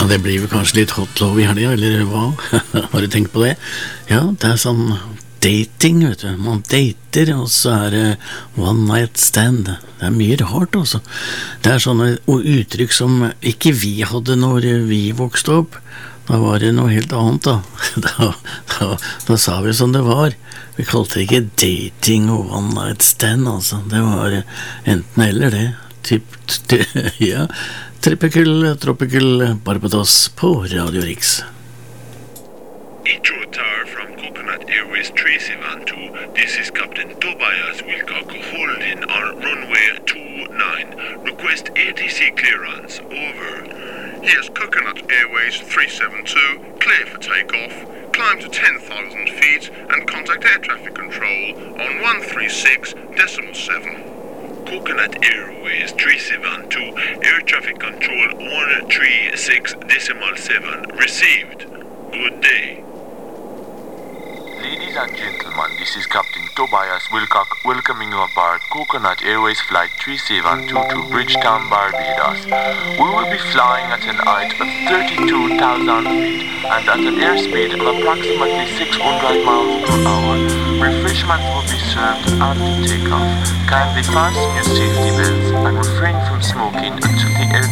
det blir vel kanskje litt hot love i helga, eller hva? Har du tenkt på det? Ja, det er sånn dating, vet du. Man dater, og så er det one night stand. Det er mye rart, altså. Det er sånne uttrykk som ikke vi hadde når vi vokste opp. Da var det noe helt annet, da. Da sa vi som det var. Vi kalte det ikke dating og one night stand, altså. Det var enten eller det. Ja, Tropical Barbados på Radio Rix. Itrotar from Coconut Airways 372. This is Captain Tobias Wilcock holding on runway 29. Request ATC clearance. Over. Yes, Coconut Airways 372. Clear for takeoff. Climb to 10,000 feet and contact air traffic control on 136.7. Coconut Airways 372, air traffic control 136.7 received. Good day. Ladies and gentlemen, this is Captain Tobias Wilcock welcoming you aboard Coconut Airways Flight 3722 to Bridgetown, Barbados. We will be flying at an height of 32,000 feet and at an airspeed of approximately 600 miles per hour. Refreshments will be served after takeoff. Kindly fasten your safety belts and refrain from smoking until the air